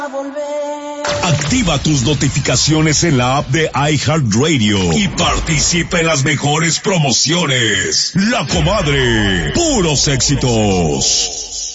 Activa tus notificaciones en la app de iHeartRadio y participa en las mejores promociones. La Comadre, puros éxitos.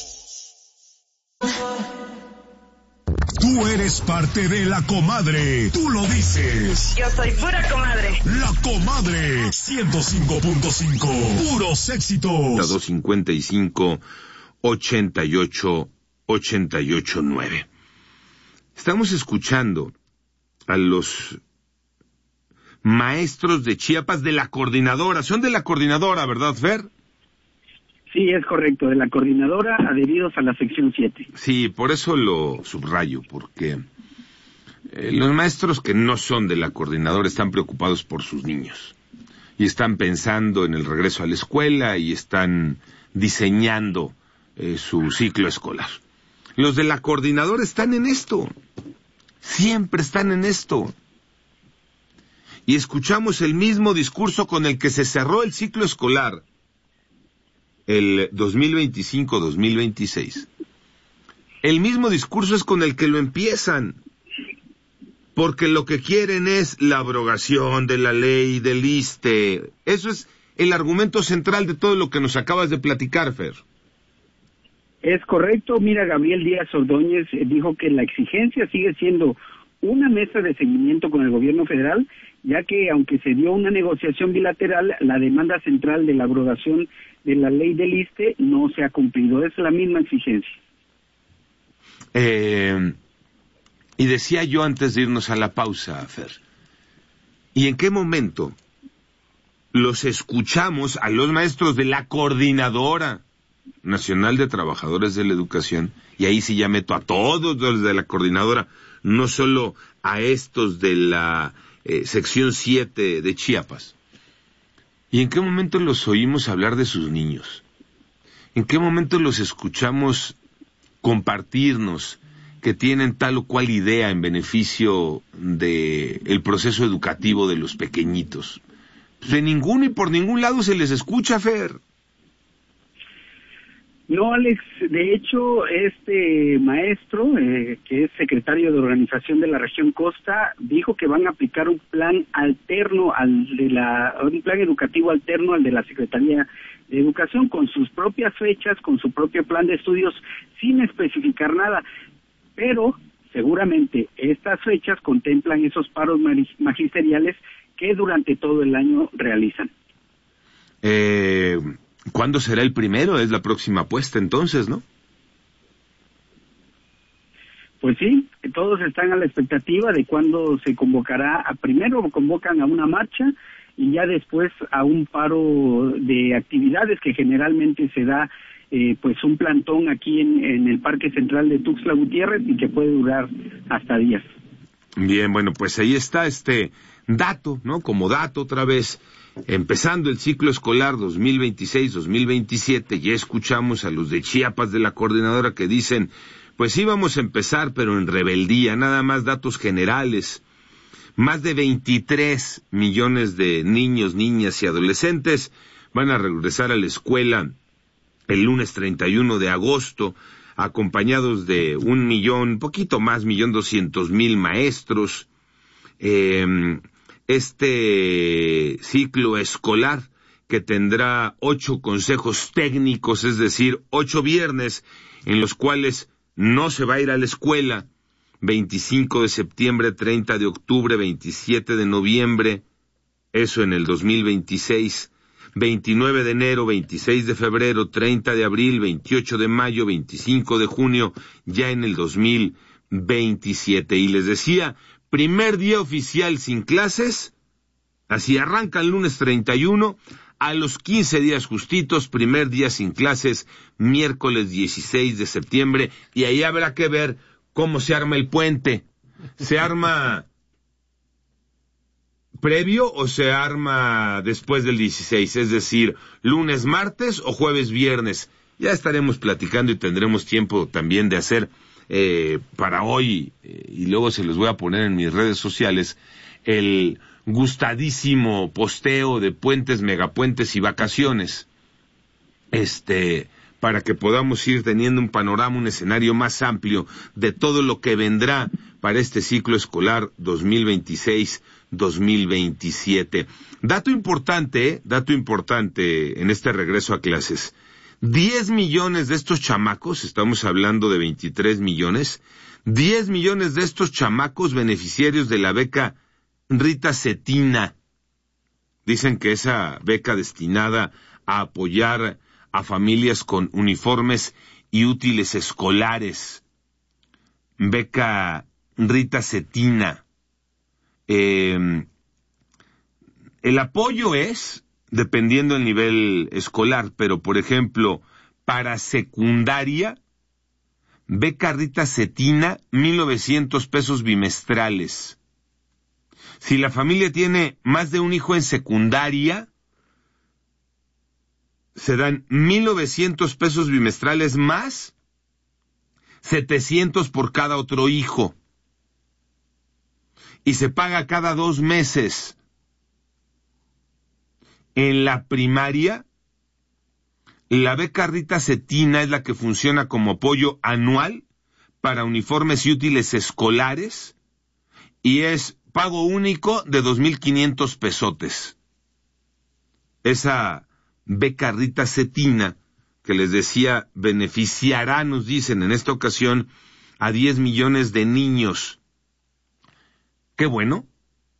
Tú eres parte de La Comadre, tú lo dices. Yo soy pura comadre. La Comadre, 105.5, puros éxitos. La 255 88 889. Estamos escuchando a los maestros de Chiapas de la coordinadora. Son de la coordinadora, ¿verdad, Fer? Sí, es correcto, de la coordinadora adheridos a la sección 7. Sí, por eso lo subrayo, porque los maestros que no son de la coordinadora están preocupados por sus niños y están pensando en el regreso a la escuela y están diseñando su ciclo escolar. Los de la coordinadora están en esto, siempre están en esto. Y escuchamos el mismo discurso con el que se cerró el ciclo escolar, el 2025-2026. El mismo discurso es con el que lo empiezan, porque lo que quieren es la abrogación de la ley del ISSSTE. Eso es el argumento central de todo lo que nos acabas de platicar, Fer. Es correcto. Mira, Gabriel Díaz Ordóñez dijo que la exigencia sigue siendo una mesa de seguimiento con el gobierno federal, ya que aunque se dio una negociación bilateral, la demanda central de la abrogación de la ley del ISSSTE no se ha cumplido. Es la misma exigencia. Y decía yo antes de irnos a la pausa, Fer, ¿y en qué momento los escuchamos a los maestros de la Coordinadora Nacional de Trabajadores de la Educación? Y ahí sí ya meto a todos los de la Coordinadora, no solo a estos de la sección 7 de Chiapas. ¿Y en qué momento los oímos hablar de sus niños? ¿En qué momento los escuchamos compartirnos que tienen tal o cual idea en beneficio de el proceso educativo de los pequeñitos? Pues de ninguno y por ningún lado se les escucha, Fer. No, Alex, de hecho, este maestro, que es secretario de organización de la región Costa, dijo que van a aplicar un plan alterno un plan educativo alterno al de la Secretaría de Educación, con sus propias fechas, con su propio plan de estudios, sin especificar nada. Pero seguramente estas fechas contemplan esos paros magisteriales que durante todo el año realizan. ¿Cuándo será el primero? Es la próxima apuesta entonces, ¿no? Pues sí, todos están a la expectativa de cuándo se convocará. Primero convocan a una marcha y ya después a un paro de actividades que generalmente se da pues un plantón aquí en el Parque Central de Tuxtla Gutiérrez y que puede durar hasta días. Bien, bueno, pues ahí está este dato, ¿no? Como dato otra vez, empezando el ciclo escolar 2026-2027, ya escuchamos a los de Chiapas de la Coordinadora que dicen, pues sí vamos a empezar, pero en rebeldía, nada más datos generales. Más de 23 millones de niños, niñas y adolescentes van a regresar a la escuela el lunes 31 de agosto, acompañados de 1 millón, poquito más, 1.200.000 maestros. Este ciclo escolar que tendrá 8 consejos técnicos, es decir, 8 viernes en los cuales no se va a ir a la escuela, 25 de septiembre, 30 de octubre, 27 de noviembre, eso en el 2026, 29 de enero, 26 de febrero, 30 de abril, 28 de mayo, 25 de junio, ya en el 2027. Y les decía, primer día oficial sin clases, así arranca el lunes 31, a los 15 días justitos, primer día sin clases, miércoles 16 de septiembre, y ahí habrá que ver cómo se arma el puente. ¿Se arma previo o se arma después del 16? Es decir, lunes, martes o jueves, viernes. Ya estaremos platicando y tendremos tiempo también de hacer para hoy, y luego se los voy a poner en mis redes sociales, el gustadísimo posteo de puentes, megapuentes y vacaciones. para que podamos ir teniendo un panorama, un escenario más amplio de todo lo que vendrá para este ciclo escolar 2026-2027. Dato importante en este regreso a clases. 10 millones de estos chamacos, estamos hablando de 23 millones, 10 millones de estos chamacos beneficiarios de la beca Rita Cetina. Dicen que esa beca destinada a apoyar a familias con uniformes y útiles escolares. Beca Rita Cetina. El apoyo es dependiendo del nivel escolar, pero por ejemplo, para secundaria, beca Rita Cetina, 1,900 pesos bimestrales. Si la familia tiene más de un hijo en secundaria, se dan 1,900 pesos bimestrales más 700 por cada otro hijo. Y se paga cada 2 meses. En la primaria, la beca Rita Cetina es la que funciona como apoyo anual para uniformes y útiles escolares y es pago único de 2,500 pesotes. Esa beca Rita Cetina, que les decía, beneficiará, nos dicen en esta ocasión, a 10 millones de niños. Qué bueno.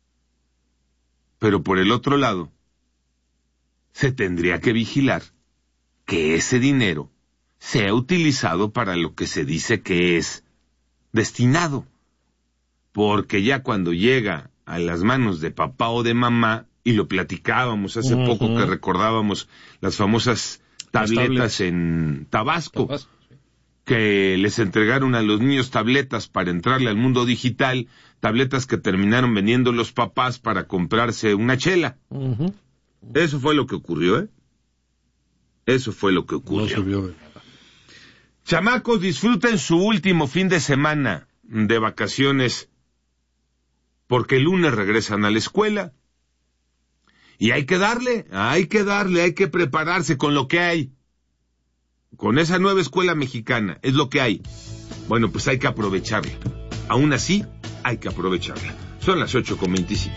Pero por el otro lado, se tendría que vigilar que ese dinero sea utilizado para lo que se dice que es destinado. Porque ya cuando llega a las manos de papá o de mamá, y lo platicábamos hace poco que recordábamos las famosas tabletas en Tabasco, que les entregaron a los niños tabletas para entrarle al mundo digital, tabletas que terminaron vendiendo los papás para comprarse una chela. Eso fue lo que ocurrió, ¿eh? Eso fue lo que ocurrió. No sirvió de nada. Chamacos, disfruten su último fin de semana de vacaciones, porque el lunes regresan a la escuela. Y hay que darle, hay que prepararse con lo que hay. Con esa nueva escuela mexicana, es lo que hay. Bueno, pues hay que aprovecharla. Aún así, hay que aprovecharla. Son las 8:25.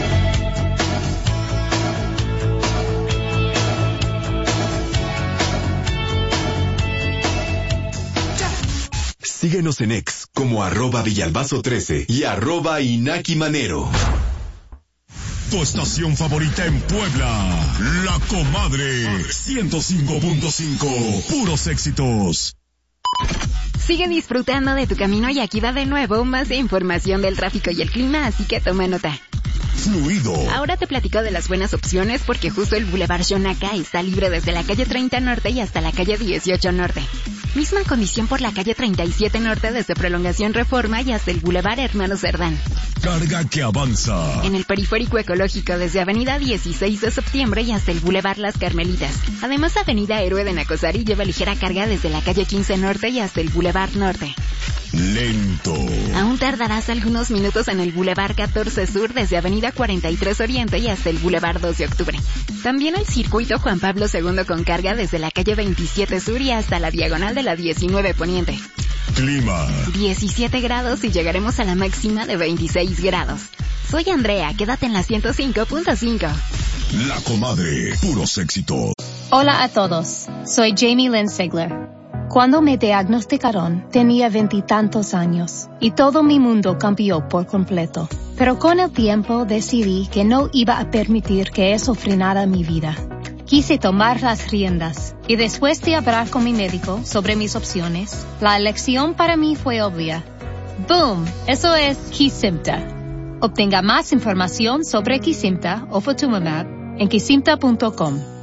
Síguenos en X como @Villalbazo13 y @InakiManero. Tu estación favorita en Puebla, La Comadre, 105.5, puros éxitos. Sigue disfrutando de tu camino y aquí va de nuevo más información del tráfico y el clima, así que toma nota. Fluido. Ahora te platico de las buenas opciones porque justo el Boulevard Xonaca está libre desde la calle 30 Norte y hasta la calle 18 Norte. Misma condición por la calle 37 Norte desde Prolongación Reforma y hasta el Boulevard Hermano Cerdán. Carga que avanza. En el Periférico Ecológico desde Avenida 16 de Septiembre y hasta el Boulevard Las Carmelitas. Además, Avenida Héroe de Nacosari lleva ligera carga desde la calle 15 Norte y hasta el Boulevard Norte. Lento. Aún tardarás algunos minutos en el Boulevard 14 Sur desde Avenida 43 Oriente y hasta el Boulevard 2 de Octubre. También el Circuito Juan Pablo II con carga desde la calle 27 Sur y hasta la diagonal de la 19 Poniente. Clima. 17 grados y llegaremos a la máxima de 26 grados. Soy Andrea, quédate en la 105.5. La Comadre, puros éxitos. Hola a todos, soy Jamie Lynn Sigler. Cuando me diagnosticaron, tenía 20 y tantos años, y todo mi mundo cambió por completo. Pero con el tiempo decidí que no iba a permitir que eso frenara mi vida. Quise tomar las riendas, y después de hablar con mi médico sobre mis opciones, la elección para mí fue obvia. ¡Boom! Eso es Kesimpta. Obtenga más información sobre Kesimpta o Ofatumumab en kesimpta.com.